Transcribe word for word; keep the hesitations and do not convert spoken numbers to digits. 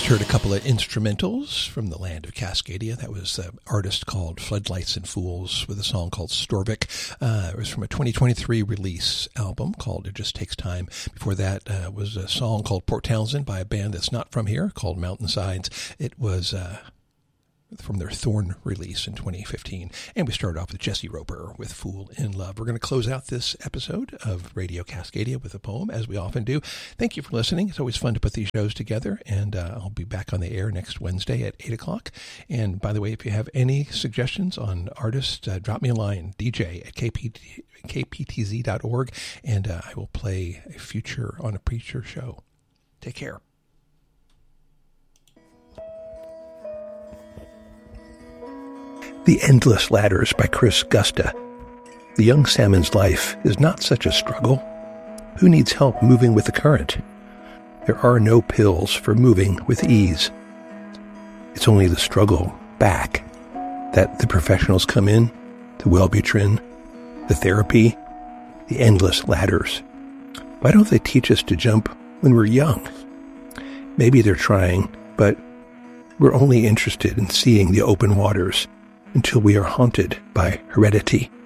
just heard a couple of instrumentals from the land of Cascadia. That was an artist called Floodlights and Fools with a song called Storvik. Uh, it was from a twenty twenty-three release album called It Just Takes Time. Before that uh, was a song called Port Townsend by a band that's not from here called Mountainsides. It was uh, from their Thorn release in twenty fifteen. And we started off with Jesse Roper with Fool in Love. We're going to close out this episode of Radio Cascadia with a poem, as we often do. Thank you for listening. It's always fun to put these shows together, and uh, I'll be back on the air next Wednesday at eight o'clock. And by the way, if you have any suggestions on artists, uh, drop me a line, D J at K P T, K P T Z dot org, and uh, I will play a future on a Preacher show. Take care. The Endless Ladders by Chris Gusta. The young salmon's life is not such a struggle. Who needs help moving with the current? There are no pills for moving with ease. It's only the struggle back that the professionals come in, the Wellbutrin, the therapy, the endless ladders. Why don't they teach us to jump when we're young? Maybe they're trying, but we're only interested in seeing the open waters until we are haunted by heredity.